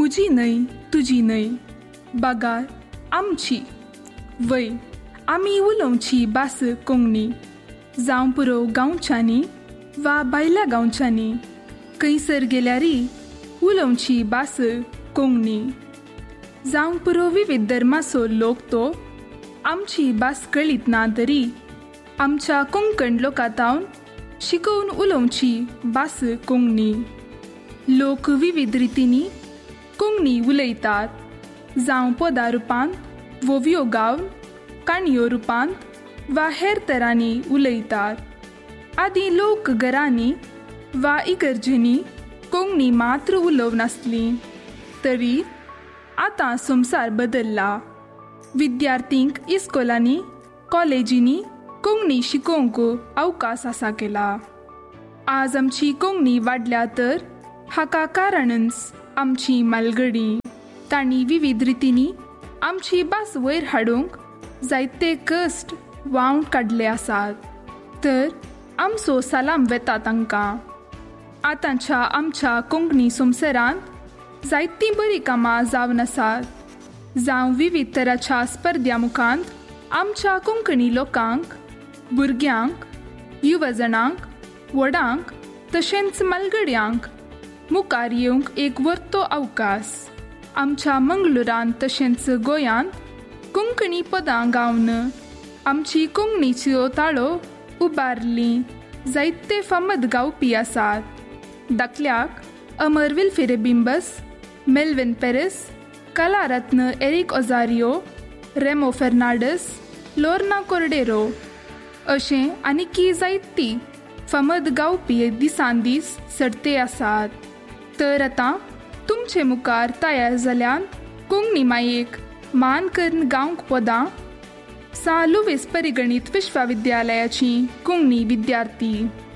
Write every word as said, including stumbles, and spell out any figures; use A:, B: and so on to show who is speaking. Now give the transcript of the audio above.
A: तुजी न्हय तुजी न्हय बागार आमची वय आमी उलोवची भास कोंकणी जावं पुरो गांवच्यांनी वा भायल्या गांवच्यांनी खंयसर गेल्यारी उलोवची भास कोंकणी जावं पुरो विविध धर्माचो लोक तो आमची भास कळीत ना तरी आमच्या कोंकण लोकांतावन शिकोवन उलोवची भास कोंकणी लोक विविध रितींनी कोंकणी उलयतात जावं पदां रुपांत वोवयो गावन काणयो रुपांत वा हेर तरांनी उलयतात आदीं लोक घरांनी वा इगर्जेनी कोंकणी मात्र उलोवनासलीं तरी आतां संवसार बदल्ला विद्यार्थींक इस्कोलांनी कॉलेजींनी कोंकणी शिकोवंक अवकाश आसा केला आज आमची कोंकणी वाडल्या तर हाका कारणच आमची मालगडी तांणी विविध रितींनी आमची भास वयर हाडूंक जायते कश्ट वावून काडले आसात तर आमचो सलाम वेता तांकां आतांच्या आमच्या कोंकणी संवसारांत जायतीं बरीं कामां जावन आसात जावं विविध तराच्या स्पर्ध्या मुखांत आमच्या कोंकणी लोकांक भुरग्यांक युवजणांक व्हडांक तशेंच मालगड्यांक मुखार येवंक एक वर्तो अवकाश आमच्या मंगळुरांत तशेंच गोंयांत कोंकणी पदां गावन आमची कोंकणीच्यो ताळो उबारली जायते फामाद गावपी आसात दाखल्याक अमर विल्फिरेबिंबस मेल्विन पेरेस कलारत्न एरिक ओझारियो रेमो फेर्नांडस लोर्ना कोर्डेरो अशें आनीकी जायतीं फामाद गावपी दिसान दीस सर्ते आसात तर आतां तुमचे मुखार तयार जाल्यान कोंकणी मायेक मान करून गावंक पदां सा लुईस परिगणीत विश्वविद्यालयाची कोंकणी विद्यार्थी